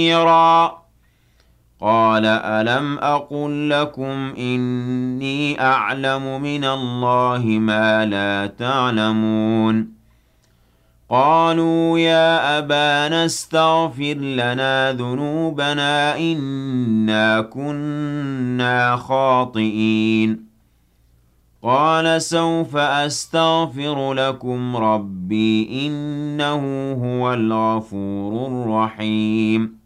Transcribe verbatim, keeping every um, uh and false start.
بصيرا قال ألم أقل لكم إني أعلم من الله ما لا تعلمون قالوا يا أبانا استغفر لنا ذنوبنا إنا كنا خاطئين قال سوف أستغفر لكم ربي إنه هو الغفور الرحيم